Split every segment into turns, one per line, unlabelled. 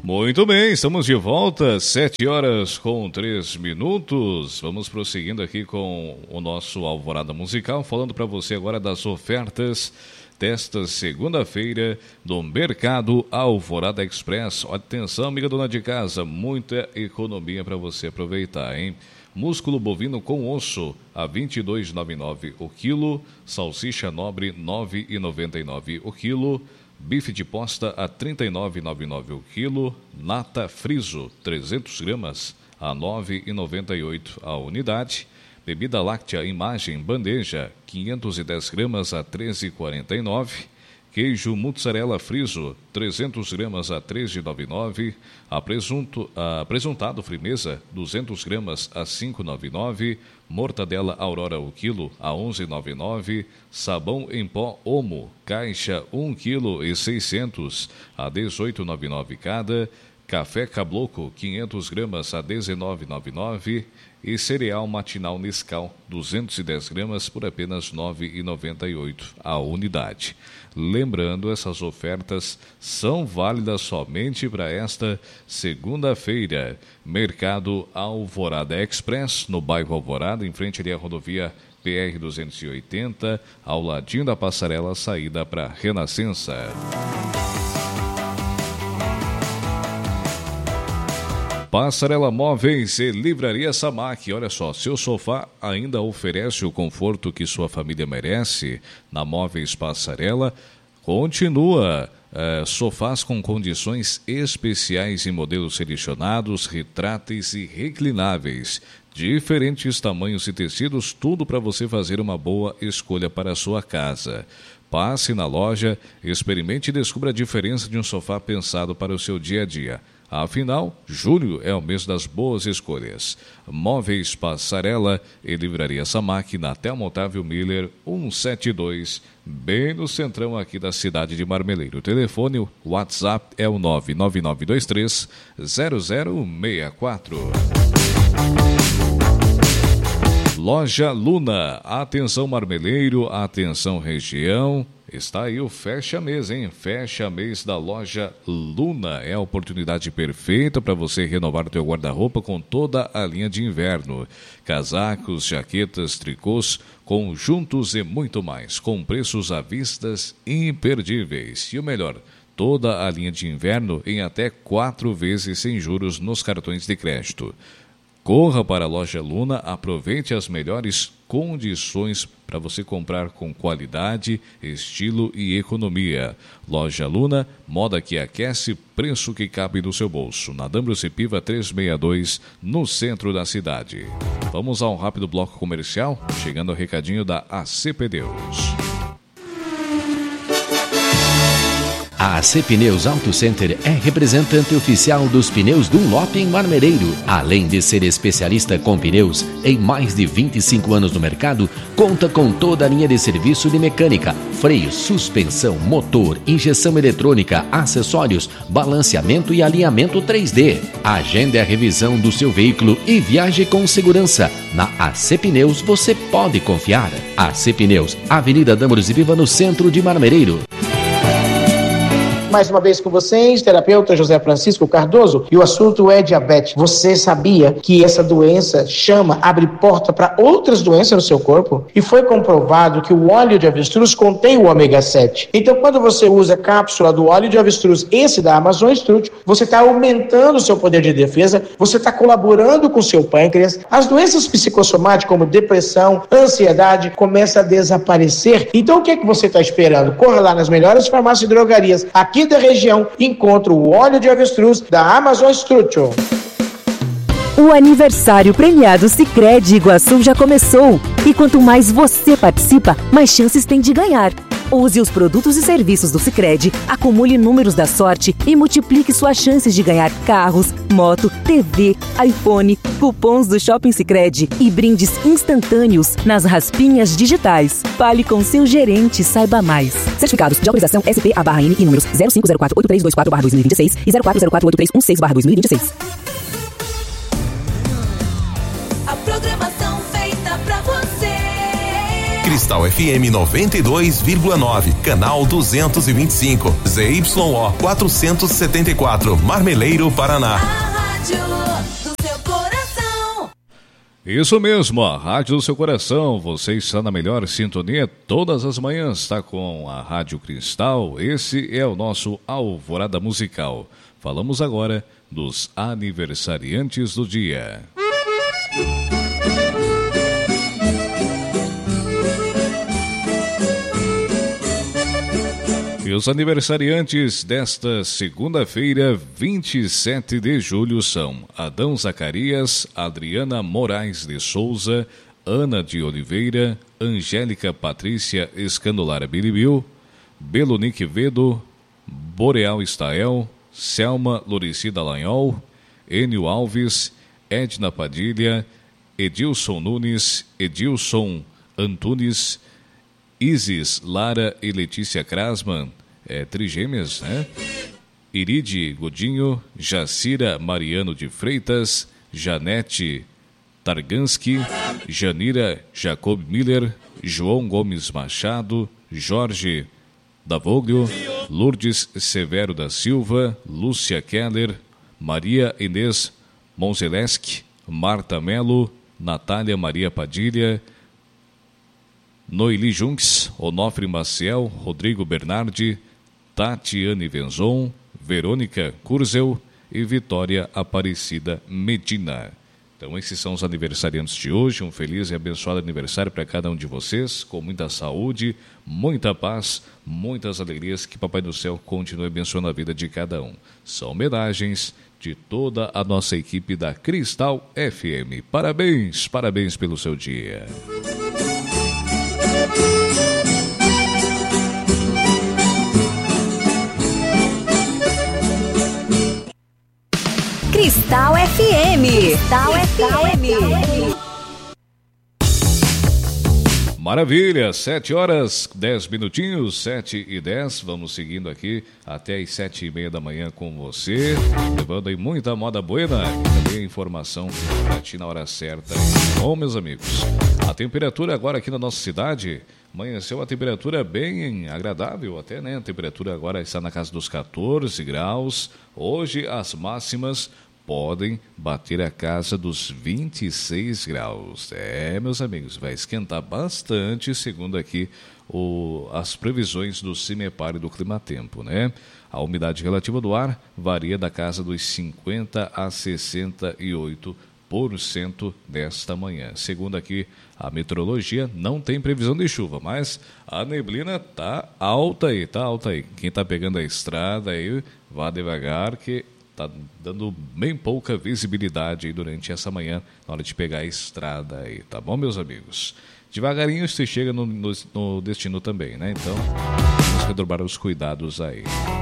Muito bem, estamos de volta, 7h03. Vamos prosseguindo aqui com o nosso Alvorada Musical, falando para você agora das ofertas desta segunda-feira do Mercado Alvorada Express. Atenção, amiga dona de casa, muita economia para você aproveitar, hein? Músculo bovino com osso a R$ 22,99 o quilo, salsicha nobre R$ 9,99 o quilo, bife de posta a R$ 39,99 o quilo, nata friso 300 gramas a R$ 9,98 a unidade, bebida láctea Imagem bandeja 510 gramas a R$ 13,49, queijo mussarela friso 300 gramas a R$ 13,99, presuntado Frimeza 200 gramas a R$ 5,99, mortadela Aurora o quilo a R$ 11,99, sabão em pó Omo caixa 1,6 kg a R$ 18,99 cada, café Cabloco 500 gramas a R$ 19,99 e cereal matinal Nescau 210 gramas por apenas R$ 9,98 a unidade. Lembrando, essas ofertas são válidas somente para esta segunda-feira. Mercado Alvorada Express, no bairro Alvorada, em frente ali à rodovia PR-280, ao ladinho da passarela saída para Renascença. Passarela Móveis e Livraria Samac. Olha só, seu sofá ainda oferece o conforto que sua família merece? Na Móveis Passarela, continua sofás com condições especiais em modelos selecionados, retráteis e reclináveis. Diferentes tamanhos e tecidos, tudo para você fazer uma boa escolha para a sua casa. Passe na loja, experimente e descubra a diferença de um sofá pensado para o seu dia a dia. Afinal, julho é o mês das boas escolhas. Móveis Passarela e Livraria Samac, na Telmo Otávio Miller, 172, bem no centrão aqui da cidade de Marmeleiro. O telefone, o WhatsApp é o 999230064. Loja Luna, atenção Marmeleiro, atenção região. Está aí o fecha mês, hein? Fecha mês da Loja Luna. É a oportunidade perfeita para você renovar o teu guarda-roupa com toda a linha de inverno. Casacos, jaquetas, tricôs, conjuntos e muito mais. Com preços à vista imperdíveis. E o melhor, toda a linha de inverno em até 4 vezes sem juros nos cartões de crédito. Corra para a Loja Luna, aproveite as melhores condições para você comprar com qualidade, estilo e economia. Loja Luna, moda que aquece, preço que cabe no seu bolso. Na D'Ambrosio Piva 362, no centro da cidade. Vamos a um rápido bloco comercial, chegando ao recadinho da AC Pneus.
A AC Pneus Auto Center é representante oficial dos pneus Dunlop em Marmeleiro. Além de ser especialista com pneus, em mais de 25 anos no mercado, conta com toda a linha de serviço de mecânica, freio, suspensão, motor, injeção eletrônica, acessórios, balanceamento e alinhamento 3D. Agende a revisão do seu veículo e viaje com segurança. Na AC Pneus você pode confiar. AC Pneus, Avenida D'Ambrosio Piva, no centro de Marmeleiro.
Mais uma vez com vocês, terapeuta José Francisco Cardoso, e o assunto é diabetes. Você sabia que essa doença abre porta para outras doenças no seu corpo? E foi comprovado que o óleo de avestruz contém o ômega 7. Então, quando você usa a cápsula do óleo de avestruz, esse da Amazon Strut, você está aumentando o seu poder de defesa, você está colaborando com o seu pâncreas, as doenças psicossomáticas como depressão, ansiedade, começam a desaparecer. Então, o que é que você está esperando? Corra lá nas melhores farmácias e drogarias aqui da região, encontra o óleo de avestruz da Amazon Strut.
O aniversário premiado Sicredi Iguaçu já começou. E quanto mais você participa, mais chances tem de ganhar. Use os produtos e serviços do Sicredi, acumule números da sorte e multiplique suas chances de ganhar carros, moto, TV, iPhone, cupons do Shopping Sicredi e brindes instantâneos nas raspinhas digitais. Fale com seu gerente e saiba mais. Certificados de autorização SP/N e números 05048324/2026 e 04048316/2026.
A programação feita pra você. Cristal FM 92,9, canal 225, ZYO 474, Marmeleiro, Paraná.
A rádio do seu coração.
Isso mesmo, a Rádio do Seu Coração. Você está na melhor sintonia todas as manhãs, está com a Rádio Cristal. Esse é o nosso Alvorada Musical. Falamos agora dos aniversariantes do dia. E os aniversariantes desta segunda-feira, 27 de julho, são Adão Zacarias, Adriana Moraes de Souza, Ana de Oliveira, Angélica Patrícia Escandolara Biribil, Belonique Vedo, Boreal Estael, Selma Lorici Dallagnol, Enio Alves, Edna Padilha, Edilson Nunes, Edilson Antunes, Isis Lara e Letícia Krasman, trigêmeas, né? Iride Godinho, Jacira Mariano de Freitas, Janete Targanski, Janira Jacob Miller, João Gomes Machado, Jorge Davoglio, Lourdes Severo da Silva, Lúcia Keller, Maria Inês Monzeleski, Marta Melo, Natália Maria Padilha, Noeli Junks, Onofre Maciel, Rodrigo Bernardi, Tatiane Venzon, Verônica Curzel e Vitória Aparecida Medina. Então esses são os aniversariantes de hoje. Um feliz e abençoado aniversário para cada um de vocês, com muita saúde, muita paz, muitas alegrias, que Papai do Céu continue abençoando a vida de cada um. São homenagens de toda a nossa equipe da Cristal FM. Parabéns, parabéns pelo seu dia.
Cristal FM. Cristal FM.
Maravilha, 7 horas, 10 minutinhos, 7h10. Vamos seguindo aqui até as 7h30 da manhã com você, levando aí muita moda buena e também a informação para ti na hora certa. Bom, meus amigos, a temperatura agora aqui na nossa cidade amanheceu a temperatura bem agradável até, né? A temperatura agora está na casa dos 14 graus. Hoje as máximas podem bater a casa dos 26 graus. Meus amigos, vai esquentar bastante, segundo aqui as previsões do CIMEPAR e do Climatempo, né? A umidade relativa do ar varia da casa dos 50% a 68% desta manhã. Segundo aqui a meteorologia, não tem previsão de chuva, mas a neblina tá alta aí. Quem tá pegando a estrada aí, vá devagar, que tá dando bem pouca visibilidade aí durante essa manhã, na hora de pegar a estrada aí, tá bom, meus amigos? Devagarinho você chega no destino também, né? Então, vamos redobrar os cuidados aí.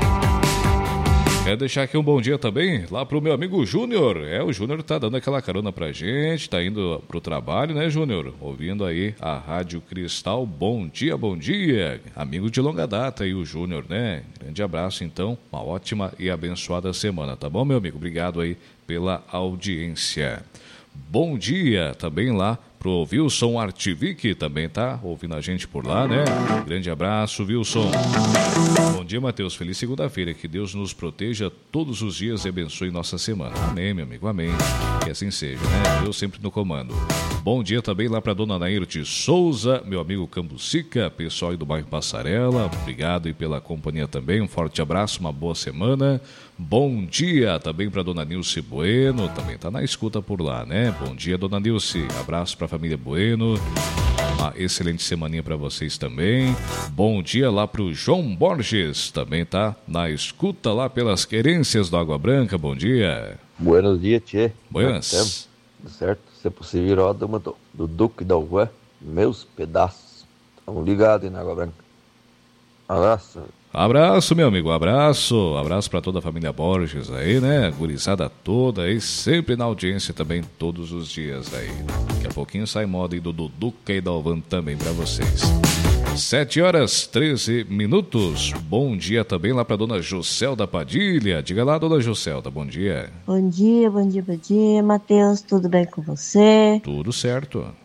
Quero deixar aqui um bom dia também lá pro meu amigo Júnior. O Júnior tá dando aquela carona pra gente, tá indo pro trabalho, né, Júnior? Ouvindo aí a Rádio Cristal. Bom dia, amigo de longa data aí, o Júnior, né? Grande abraço, então, uma ótima e abençoada semana, tá bom, meu amigo? Obrigado aí pela audiência. Bom dia também lá pro Wilson Artivic, também tá ouvindo a gente por lá, né? Grande abraço, Wilson. Bom dia, Matheus. Feliz segunda-feira. Que Deus nos proteja todos os dias e abençoe nossa semana. Amém, meu amigo, amém. Que assim seja, né? Deus sempre no comando. Bom dia também lá pra dona Nairte Souza, meu amigo Cambucica, pessoal aí do bairro Passarela. Obrigado aí pela companhia também. Um forte abraço, uma boa semana. Bom dia também para dona Nilce Bueno, também tá na escuta por lá, né? Bom dia, dona Nilce. Abraço para a família Bueno. Uma excelente semaninha para vocês também. Bom dia lá pro João Borges, também tá na escuta lá pelas querências do Água Branca. Bom dia.
Buenos dias, tchê.
Buenas.
Certo? Se é possível, roda uma do Duque da Ué, meus pedaços. Estamos ligados aí na Água Branca. Abraço.
Abraço, meu amigo, abraço para toda a família Borges aí, né, gurizada toda aí, sempre na audiência também, todos os dias aí. Daqui a pouquinho sai moda aí do Duduca e da Alvan também para vocês. 7 horas 13 minutos, bom dia também lá para dona Joselda Padilha. Diga lá, dona Joselda, bom dia.
Bom dia, Matheus, tudo bem com você?
Tudo certo.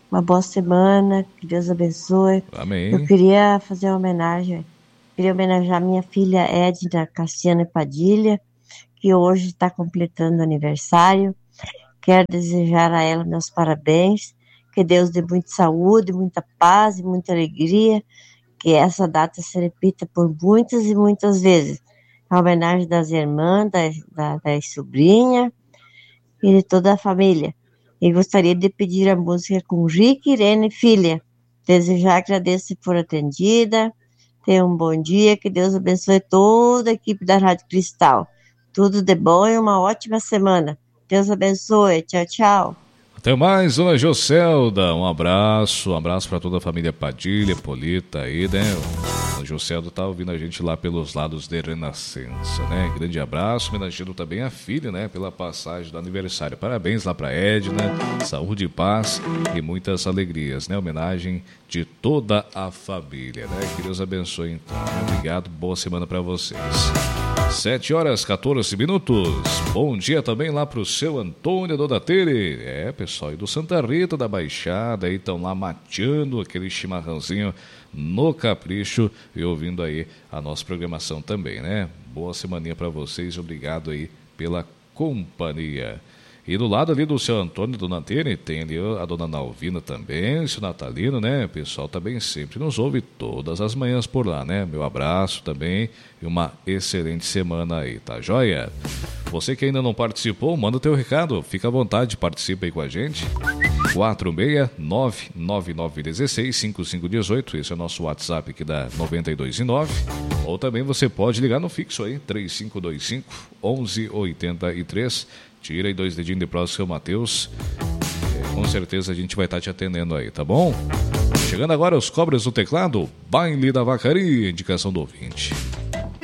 uma boa semana, que Deus abençoe.
Amém.
Eu queria fazer uma homenagem, queria homenagear minha filha Edna Cassiana Padilha, que hoje está completando aniversário. Quero desejar a ela meus parabéns, que Deus dê muita saúde, muita paz e muita alegria, que essa data se repita por muitas e muitas vezes. A homenagem das irmãs, das sobrinhas e de toda a família. E gostaria de pedir a música com Rick Irene Filha. Desejar, agradeço se for atendida. Tenha um bom dia, que Deus abençoe toda a equipe da Rádio Cristal. Tudo de bom e uma ótima semana. Deus abençoe. Tchau, tchau.
Até mais, dona Joselda. Um abraço para toda a família Padilha, Polita aí, né? O Joselda tá ouvindo a gente lá pelos lados de Renascença, né? Grande abraço, homenageando também a filha, né? Pela passagem do aniversário. Parabéns lá pra Edna, saúde, paz e muitas alegrias, né? Homenagem de toda a família, né? Que Deus abençoe então. Obrigado, boa semana para vocês. 7h14. Bom dia também lá pro seu Antônio Dona Tere. Pessoal aí do Santa Rita da Baixada aí estão lá mateando aquele chimarrãozinho no capricho e ouvindo aí a nossa programação também, né? Boa semaninha para vocês, obrigado aí pela companhia. E do lado ali do seu Antônio, Dona Tere, tem ali a Dona Nalvina também, o seu Natalino, né? O pessoal também sempre nos ouve todas as manhãs por lá, né? Meu abraço também e uma excelente semana aí, tá joia? Você que ainda não participou, manda o teu recado, fica à vontade, participa aí com a gente. 469-9916-5518, esse é o nosso WhatsApp aqui da 92.9. Ou também você pode ligar no fixo aí, 3525-1183. Tira aí 2 dedinhos de próximo, seu Matheus. Com certeza a gente vai estar te atendendo aí, tá bom? Chegando agora os Cobras do Teclado, Baile da Vacaria, indicação do ouvinte.